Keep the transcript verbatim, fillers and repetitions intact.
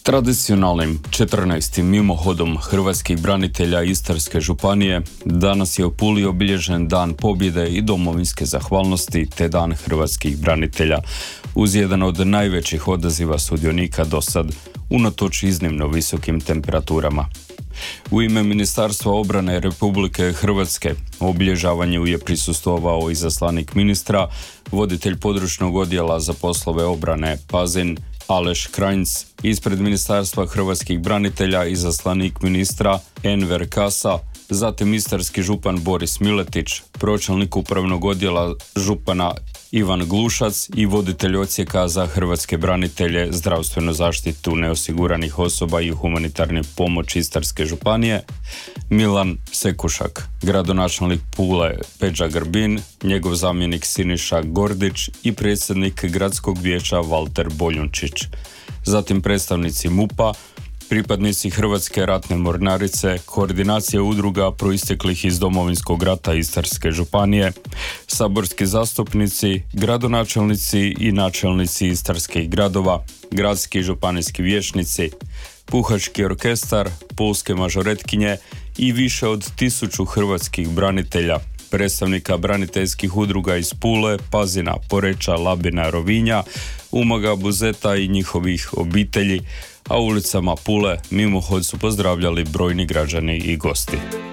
Tradicionalnim četrnaestim mimohodom hrvatskih branitelja Istarske županije danas je u Puli obilježen Dan pobjede i domovinske zahvalnosti te Dan hrvatskih branitelja uz jedan od najvećih odaziva sudionika do sad, unatoč iznimno visokim temperaturama. U ime Ministarstva obrane Republike Hrvatske obilježavanju je prisustvovao izaslanik ministra, voditelj područnog odjela za poslove obrane Pazin Aleš Krajnc, ispred Ministarstva hrvatskih branitelja izaslanik ministra Enver Kasa, zatim istarski župan Boris Miletić, pročelnik upravnog odjela župana Ivan Glušac i voditelj odsjeka za hrvatske branitelje, zdravstvenu zaštitu neosiguranih osoba i humanitarnu pomoć Istarske županije, Milan Sekušak, gradonačelnik Pule Peđa Grbin, njegov zamjenik Siniša Gordić i predsjednik gradskog vijeća Valter Boljunčić. Zatim predstavnici MUP-a, pripadnici Hrvatske ratne mornarice, koordinacije udruga proisteklih iz Domovinskog rata Istarske županije, saborski zastupnici, gradonačelnici i načelnici istarskih gradova, gradski i županijski vijećnici, puhački orkestar, pulske mažoretkinje i više od tisuću hrvatskih branitelja, predstavnika braniteljskih udruga iz Pule, Pazina, Poreča, Labina, Rovinja, Umaga, Buzeta i njihovih obitelji, a ulicama Pule mimohod su pozdravljali brojni građani i gosti.